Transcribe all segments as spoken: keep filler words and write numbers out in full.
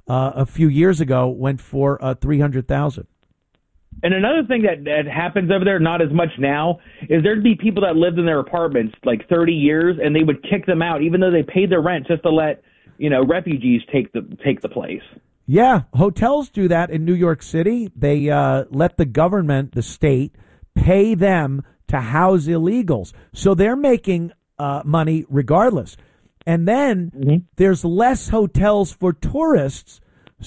uh, a few years ago went for uh, three hundred thousand dollars. And another thing that, that happens over there, not as much now, is there'd be people that lived in their apartments like thirty years, and they would kick them out, even though they paid their rent, just to let, you know, refugees take the take the place. Yeah, hotels do that in New York City. They uh, let the government, the state, pay them to house illegals. So they're making uh, money regardless. And then mm-hmm. there's less hotels for tourists.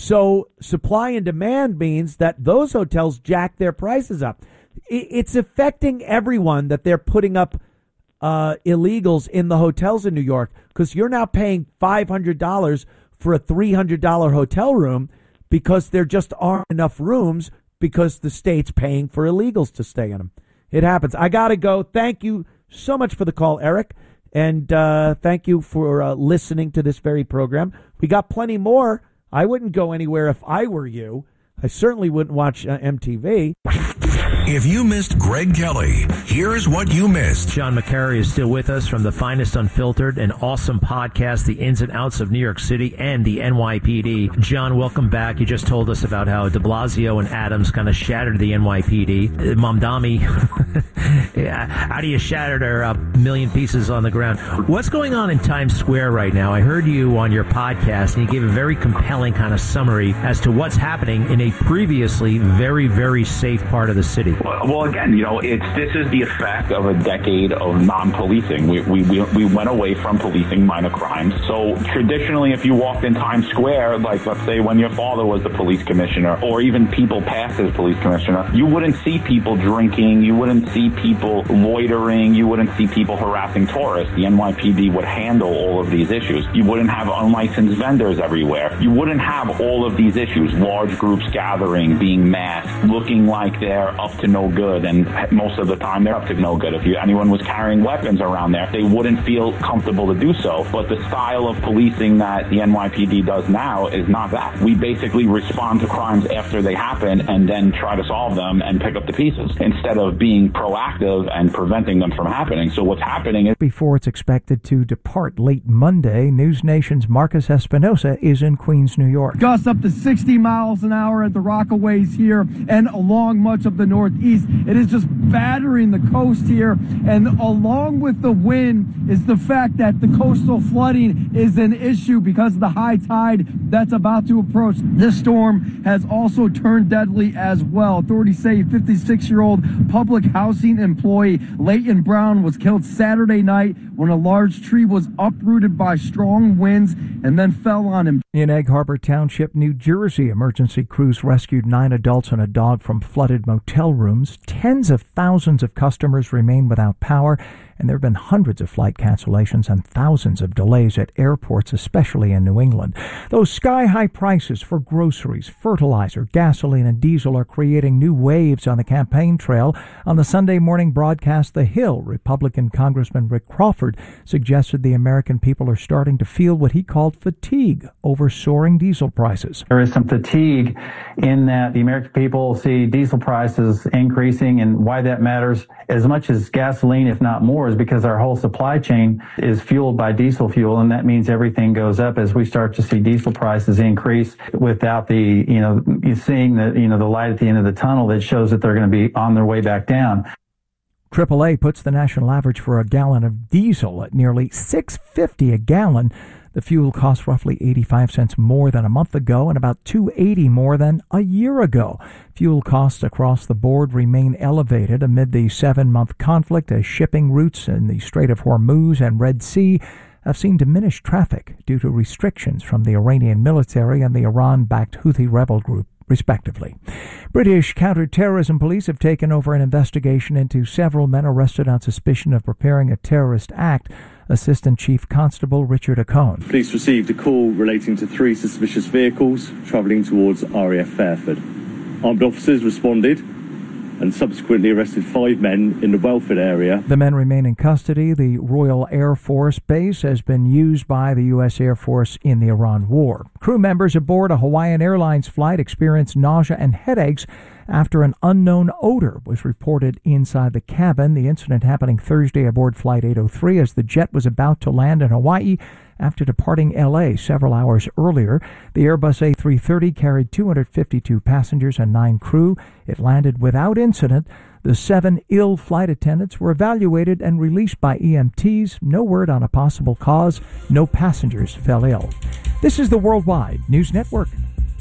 So supply and demand means that those hotels jack their prices up. It's affecting everyone that they're putting up uh, illegals in the hotels in New York, because you're now paying five hundred dollars for a three hundred dollars hotel room because there just aren't enough rooms because the state's paying for illegals to stay in them. It happens. I got to go. Thank you so much for the call, Eric. And uh, thank you for uh, listening to this very program. We got plenty more. I wouldn't go anywhere if I were you. I certainly wouldn't watch uh, M T V. If you missed Greg Kelly, here's what you missed. John McCary is still with us from the Finest Unfiltered, an awesome podcast, The Ins and Outs of New York City and the N Y P D. John, welcome back. You just told us about how de Blasio and Adams kind of shattered the N Y P D. Uh, Mamdani, yeah, how do you shatter her a million pieces on the ground? What's going on in Times Square right now? I heard you on your podcast, and you gave a very compelling kind of summary as to what's happening in a previously very, very safe part of the city. Well, again, you know, it's this is the effect of a decade of non-policing. We, we we we went away from policing minor crimes. So traditionally, if you walked in Times Square, like let's say when your father was the police commissioner, or even people past as police commissioner, you wouldn't see people drinking, you wouldn't see people loitering, you wouldn't see people harassing tourists. The N Y P D would handle all of these issues. You wouldn't have unlicensed vendors everywhere. You wouldn't have all of these issues, large groups gathering, being masked, looking like they're up to no good, and most of the time they're up to no good. If you, anyone was carrying weapons around there, they wouldn't feel comfortable to do so. But the style of policing that the N Y P D does now is not that. We basically respond to crimes after they happen and then try to solve them and pick up the pieces instead of being proactive and preventing them from happening. So what's happening is... Before it's expected to depart late Monday, News Nation's Marcus Espinosa is in Queens, New York. Gusts up to sixty miles an hour at the Rockaways here and along much of the northeast. It is just battering the coast here, and along with the wind is the fact that the coastal flooding is an issue because of the high tide that's about to approach. This storm has also turned deadly as well. Authorities say fifty-six-year-old public housing employee Leighton Brown was killed Saturday night when a large tree was uprooted by strong winds and then fell on him. In Egg Harbor Township, New Jersey, emergency crews rescued nine adults and a dog from flooded motel rooms. Tens of thousands of customers remain without power, and there have been hundreds of flight cancellations and thousands of delays at airports, especially in New England. Those sky-high prices for groceries, fertilizer, gasoline, and diesel are creating new waves on the campaign trail. On the Sunday morning broadcast, The Hill, Republican Congressman Rick Crawford suggested the American people are starting to feel what he called fatigue over soaring diesel prices. There is some fatigue in that the American people see diesel prices increasing, and why that matters as much as gasoline, if not more, is because our whole supply chain is fueled by diesel fuel, and that means everything goes up as we start to see diesel prices increase without the, you know, seeing the, you know, the light at the end of the tunnel that shows that they're going to be on their way back down. triple A puts the national average for a gallon of diesel at nearly six dollars and fifty cents a gallon. The fuel costs roughly eighty-five cents more than a month ago and about two dollars and eighty cents more than a year ago. Fuel costs across the board remain elevated amid the seven-month conflict as shipping routes in the Strait of Hormuz and Red Sea have seen diminished traffic due to restrictions from the Iranian military and the Iran-backed Houthi rebel group, respectively. British counter-terrorism police have taken over an investigation into several men arrested on suspicion of preparing a terrorist act. Assistant Chief Constable Richard Acone. Police received a call relating to three suspicious vehicles travelling towards R A F Fairford. Armed officers responded and subsequently arrested five men in the Welford area. The men remain in custody. The Royal Air Force Base has been used by the U S Air Force in the Iran war. Crew members aboard a Hawaiian Airlines flight experienced nausea and headaches after an unknown odor was reported inside the cabin. The incident happening Thursday aboard Flight eight oh three as the jet was about to land in Hawaii after departing L A several hours earlier. The Airbus A three thirty carried two hundred fifty-two passengers and nine crew. It landed without incident. The seven ill flight attendants were evaluated and released by E M Ts. No word on a possible cause. No passengers fell ill. This is the Worldwide News Network.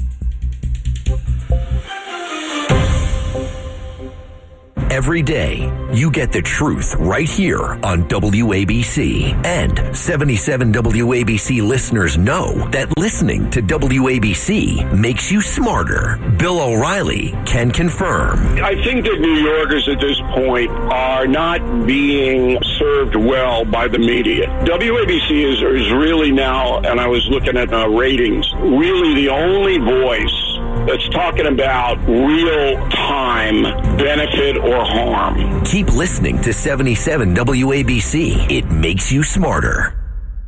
Every day, you get the truth right here on W A B C. And seventy-seven W A B C listeners know that listening to W A B C makes you smarter. Bill O'Reilly can confirm. I think that New Yorkers at this point are not being served well by the media. W A B C is, is really now, and I was looking at uh, ratings, really the only voice that's talking about real-time benefit or harm. Keep listening to seventy-seven W A B C. It makes you smarter.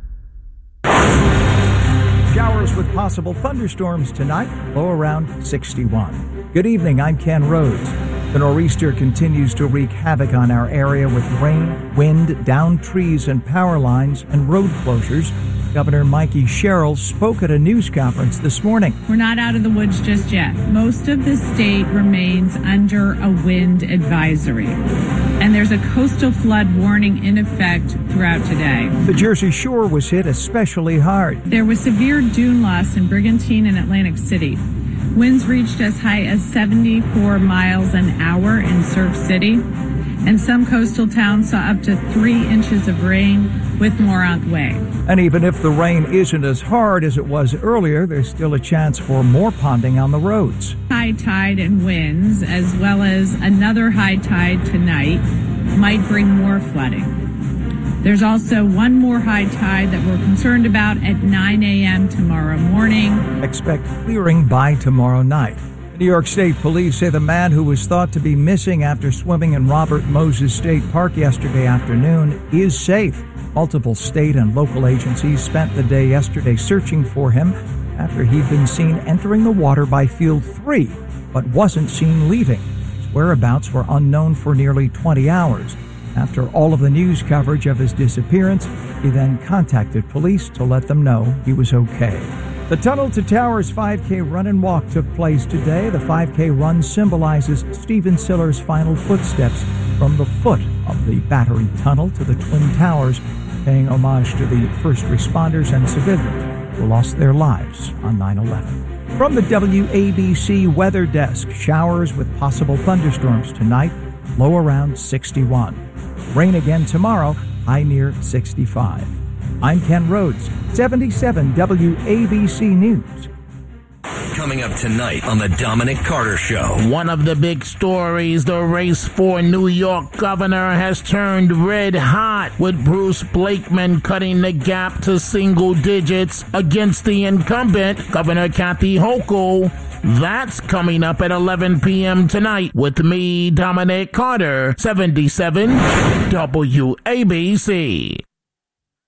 Showers with possible thunderstorms tonight, low around sixty-one. Good evening, I'm Ken Rhodes. The nor'easter continues to wreak havoc on our area with rain, wind, downed trees and power lines, and road closures. Governor Mikey Sherrill spoke at a news conference this morning. We're not out of the woods just yet. Most of the state remains under a wind advisory, and there's a coastal flood warning in effect throughout today. The Jersey Shore was hit especially hard. There was severe dune loss in Brigantine and Atlantic City. Winds reached as high as seventy-four miles an hour in Surf City, and some coastal towns saw up to three inches of rain, with more on the way. And even if the rain isn't as hard as it was earlier, there's still a chance for more ponding on the roads. High tide and winds, as well as another high tide tonight, might bring more flooding. There's also one more high tide that we're concerned about at nine a.m. tomorrow morning. Expect clearing by tomorrow night. New York State Police say the man who was thought to be missing after swimming in Robert Moses State Park yesterday afternoon is safe. Multiple state and local agencies spent the day yesterday searching for him after he'd been seen entering the water by Field three, but wasn't seen leaving. His whereabouts were unknown for nearly twenty hours. After all of the news coverage of his disappearance, he then contacted police to let them know he was okay. The Tunnel to Towers five K run and walk took place today. The five K run symbolizes Stephen Siller's final footsteps from the foot of the Battery Tunnel to the Twin Towers, paying homage to the first responders and civilians who lost their lives on nine eleven. From the W A B C Weather Desk, showers with possible thunderstorms tonight, low around sixty-one. Rain again tomorrow, high near sixty-five. I'm Ken Rhodes, seventy-seven W A B C News. Coming up tonight on the Dominic Carter Show. One of the big stories, the race for New York governor has turned red hot, with Bruce Blakeman cutting the gap to single digits against the incumbent, Governor Kathy Hochul. That's coming up at eleven p.m. tonight with me, Dominic Carter, seventy-seven W A B C.